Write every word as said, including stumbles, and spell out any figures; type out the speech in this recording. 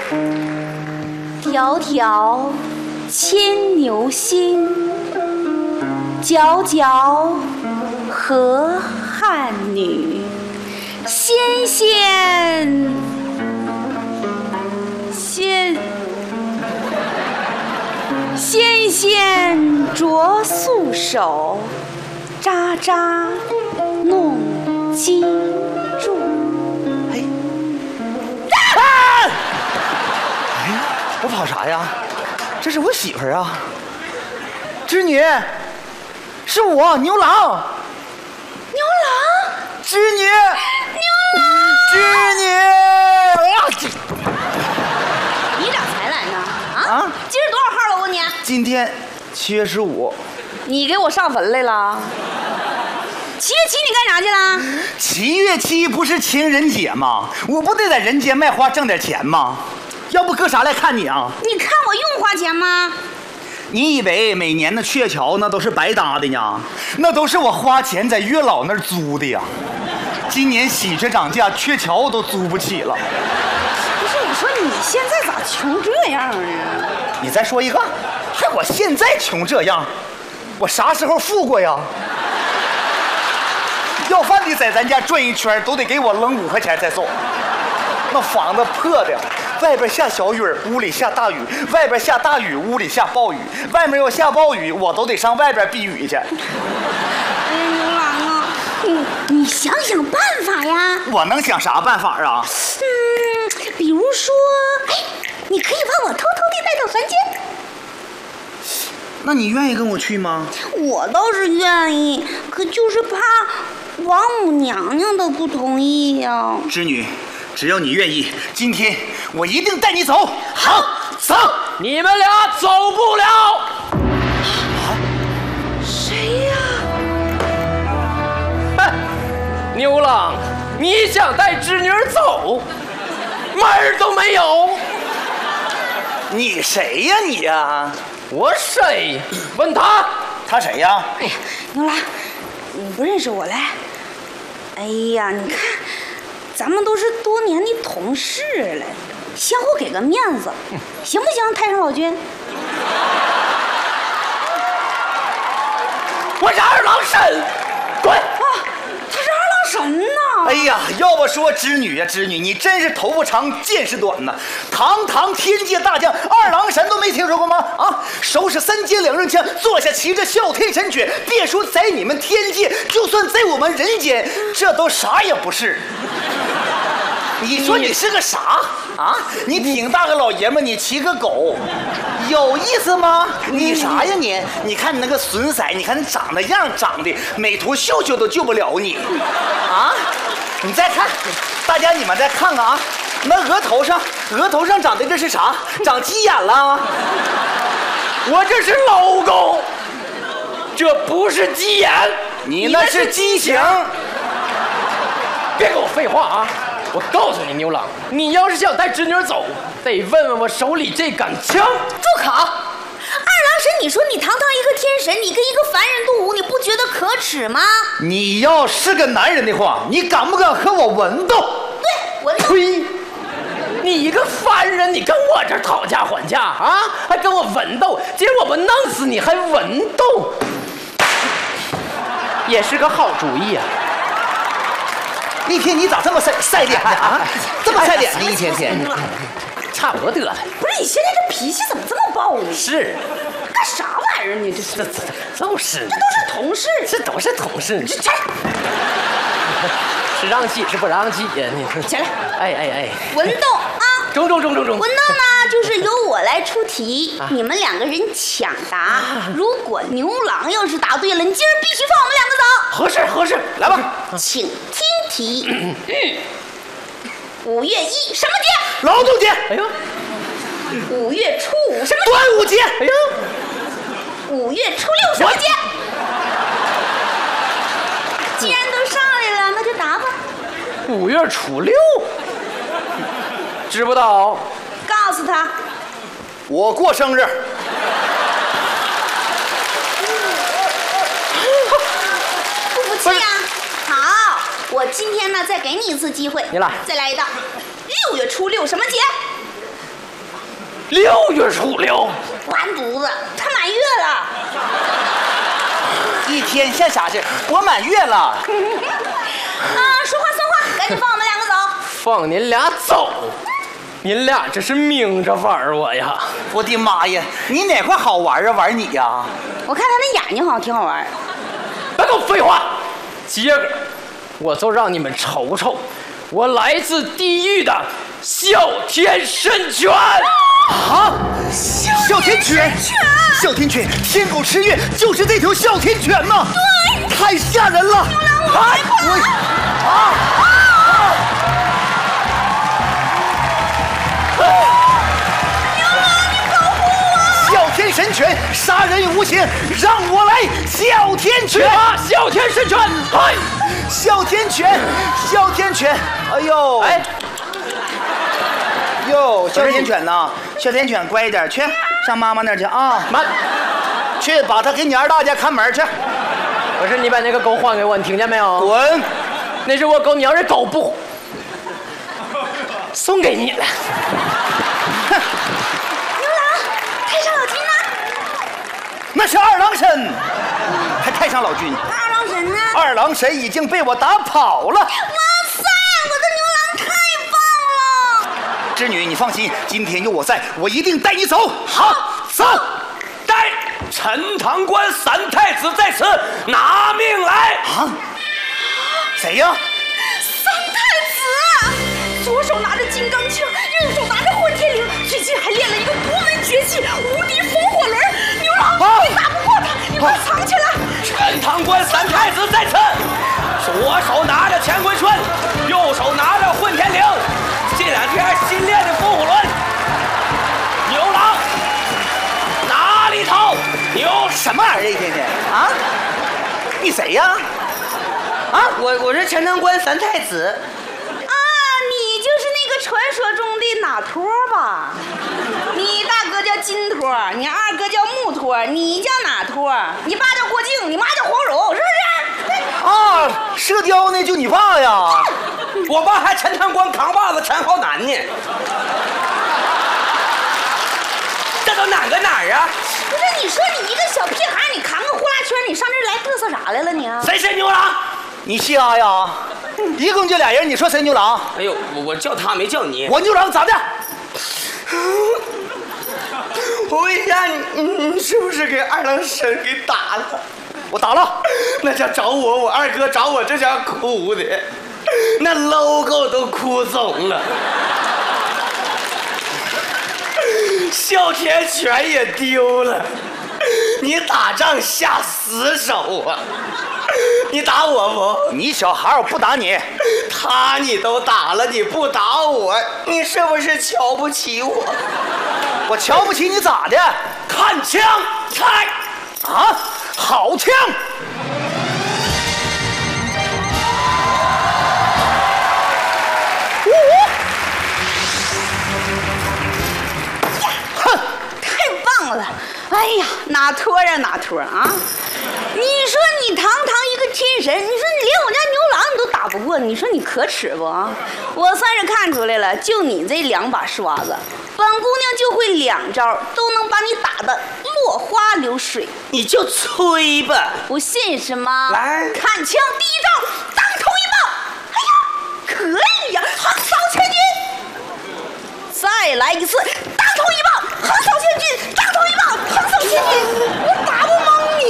迢迢牵牛星，皎皎河汉女。纤纤纤纤纤擢素手，札札弄金柱。 哎，啊！哎呀，我跑啥呀？这是我媳妇儿啊，织女，是我牛郎。 牛郎， 织女， 牛郎， 织女。啊！ 你咋才来呢？啊？ 啊今儿多少号了？我问你。 今天七月十五。 你给我上坟来了？七月七你干啥去了？ 七月七不是情人节吗？我不得在人间卖花挣点钱吗？要不搁啥来看你啊？ 你看我用花钱吗？ 你以为每年的鹊桥那都是白搭的呢？那都是我花钱在月老那儿租的呀。今年喜鹊涨价，鹊桥都租不起了。 不是，我说你现在咋穷这样呢？ 你再说一个，还我现在穷这样，我啥时候富过呀？要饭的在咱家转一圈都得给我扔五块钱再走。那房子破的，外边下小雨，屋里下大雨；外边下大雨，屋里下暴雨；外面要下暴雨，我都得上外边避雨去。 哎呀，牛郎啊，你你想想办法呀！ 我能想啥办法啊？ 嗯，比如说，哎，你可以把我偷偷地带到凡间。 那你愿意跟我去吗？ 我倒是愿意，可就是怕王母娘娘的不同意呀。 织女，只要你愿意，今天我一定带你走。好，走。 你们俩走不了。 谁呀？ 哼，牛郎，你想带织女走，门儿都没有。 你谁呀你呀？ 我谁？问他。 他谁呀？ 哎呀，牛郎，你不认识我嘞？哎呀，你看，咱们都是多年的同事了，相互给个面子，行不行？太上老君。 我是二郎神，滚！ 啊，他是二郎神呐！ 哎呀，要不说织女呀、啊，织女，你真是头发长见识短呐！堂堂天界大将二郎神都没听说过吗？啊，手使三尖两刃枪，坐下骑着哮天神犬，别说在你们天界，就算在我们人间，这都啥也不是。你说你是个啥啊？你挺大个老爷们，你骑个狗，有意思吗？你啥呀你？你看你那个损色，你看你长得样长的，美图秀秀都救不了你，啊！你再看，大家你们再看看啊，那额头上，额头上长的这是啥？长鸡眼了？ 我这是老公，这不是鸡眼， 你那是畸形。 别跟我废话啊！我告诉你，牛郎，你要是想带织女走，得问问我手里这杆枪。 住口！二郎神，你说你堂堂一个天神，你跟一个凡人斗武，你不觉得可耻吗？ 你要是个男人的话，你敢不敢和我文斗？ 对，文斗。 呸！你一个凡人，你跟我这儿讨价还价啊？还跟我文斗？今儿我不弄死你还文斗？也是个好主意啊！ 一天你咋这么晒晒脸呢啊？这么晒脸呢？一天天， 差不多得了。 不是你现在这脾气怎么这么暴呢？ 是， 干啥玩意儿？你这这这就是， 这都是同事， 这都是同事。 这这是让挤是不让挤呀？你说起来， 哎哎哎， 文斗啊！ 中中中中中。 文斗呢，就是由我来出题，啊、你们两个人抢答。啊、如果牛郎要是答对了，你今儿必须放我们两个走。 合适合适，来吧， 请听题。嗯，五月一什么节？ 劳动节。 哎呦， 五月初五什么节？ 端午节。 哎呦， 五月初六什么节？既然都上来了，那就答吧。 五月初六，知不道？ 告诉他， 我过生日。 不服气呀？好，我今天呢再给你一次机会， 你来， 再来一道。六月初六什么节？ 六月初六， 完犊子，他满月了。 一天像啥事？我满月了。 啊，说话算话，赶紧放我们两个走。 放您俩走？您俩这是明着玩我呀！ 我的妈呀，你哪块好玩啊？玩你呀？ 我看他那眼睛好像挺好玩。 别跟我废话，接着我就让你们瞅瞅，我来自地狱的哮天神拳。 啊！哮天犬，哮天犬，天狗吃月就是这条哮天犬呐！ 对， 太吓人了！ 哎， 我啊啊！哮天神拳杀人无形，让我来哮天拳！ 哮天神拳，哎， 哮天拳，哮天拳，哎呦， 哎， 哟，哮天犬呐，哮天犬乖一点，去上妈妈那儿去啊！ 妈， 去把它给你二大家看门去。 不是你把那个狗还给我，你听见没有？ 滚！ 那是我狗，你要是狗不送给你了。 哼。那是二郎神，还太上老君。 二郎神呢？ 二郎神已经被我打跑了。哇塞，我的牛郎太棒了！ 织女，你放心，今天有我在，我一定带你走。好，走。 带陈塘关三太子在此，拿命来！ 啊？谁呀？ 三太子，左手拿着金刚枪，右手拿着混天绫，最近还练了一个独门绝技无敌风火轮。牛郎， 啊、 你打不过他，你快藏起来！ 陈塘关三太子在此，左手拿着乾坤圈，右手拿着混天绫，这两天新练的风火轮。牛郎，哪里逃？牛什么玩意儿？一天天啊？你谁呀？ 啊，我我是陈塘关三太子。 啊，你就是那个传说中的哪托吧？你大哥叫金托，你二哥叫木托，你叫哪托？你爸叫郭靖，你妈叫黄蓉，是不是？ 啊，射雕呢？就你爸呀？ 我爸还陈塘关扛把子陈浩南呢。这都哪个哪儿啊？ 不是，你说你一个小屁孩，你扛个呼啦圈，你上这儿来嘚瑟啥来了你？ 谁是牛郎？ 你瞎呀？一共就俩人，你说谁牛郎？ 哎呦，我我叫他没叫你。 我牛郎咋的？ 我问一下你，你是不是给二郎神给打了？ 我打了。 那家找我，我二哥找我，这家哭的，那 logo 都哭肿了，哮天犬也丢了。你打仗下死手啊！你打我不？ 你小孩，我不打你。 他你都打了，你不打我，你是不是瞧不起我？ 我瞧不起你咋的？ 看枪，开！ 啊，好枪！ 哼，太棒了！哎呀，哪托啊哪托啊！你说你堂堂一个天神，你说你连我家牛郎你都打不过，你说你可耻不啊？我算是看出来了，就你这两把刷子，本姑娘就会两招，都能把你打得落花流水。 你就吹吧， 不信是吗？ 来， 看枪，第一招，当头一棒。哎呀，可以呀、啊，横扫千军。再来一次，当